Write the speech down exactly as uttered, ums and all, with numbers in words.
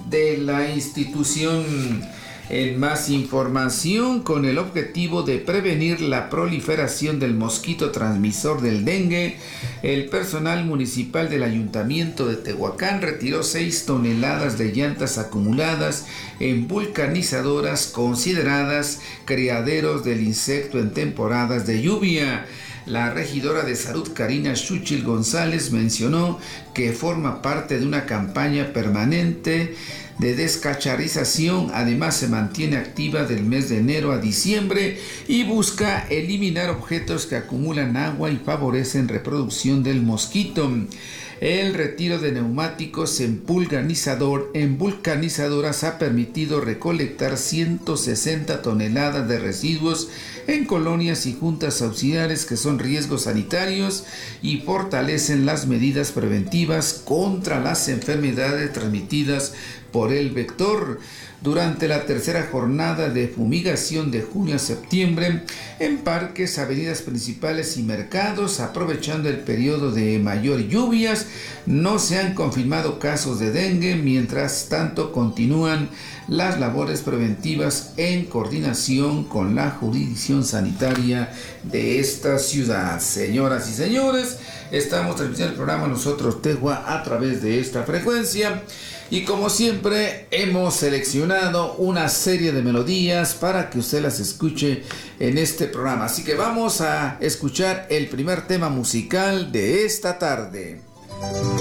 de la institución. En más información, con el objetivo de prevenir la proliferación del mosquito transmisor del dengue, el personal municipal del Ayuntamiento de Tehuacán retiró seis toneladas de llantas acumuladas en vulcanizadoras consideradas criaderos del insecto en temporadas de lluvia. La regidora de Salud, Karina Xuchil González, mencionó que forma parte de una campaña permanente de descacharización. Además, se mantiene activa del mes de enero a diciembre y busca eliminar objetos que acumulan agua y favorecen reproducción del mosquito. El retiro de neumáticos en vulcanizador, en vulcanizadoras ha permitido recolectar ciento sesenta toneladas de residuos en colonias y juntas auxiliares que son riesgos sanitarios y fortalecen las medidas preventivas contra las enfermedades transmitidas por el vector. Durante la tercera jornada de fumigación de junio a septiembre, en parques, avenidas principales y mercados, aprovechando el periodo de mayor lluvias, no se han confirmado casos de dengue. Mientras tanto, continúan las labores preventivas en coordinación con la jurisdicción sanitaria de esta ciudad. Señoras y señores, estamos transmitiendo el programa Nosotros Tehua a través de esta frecuencia. Y como siempre, hemos seleccionado una serie de melodías para que usted las escuche en este programa. Así que vamos a escuchar el primer tema musical de esta tarde.